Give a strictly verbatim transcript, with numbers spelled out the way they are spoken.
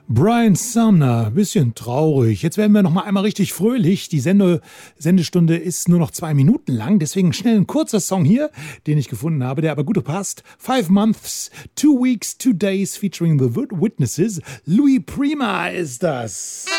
Brian Sumner, bisschen traurig. Jetzt werden wir noch mal einmal richtig fröhlich. Die Sende Sendestunde ist nur noch zwei Minuten lang, deswegen schnell ein kurzer Song hier, den ich gefunden habe, der aber gut passt. Five Months, Two Weeks, Two Days featuring The Witnesses. Louis Prima ist das.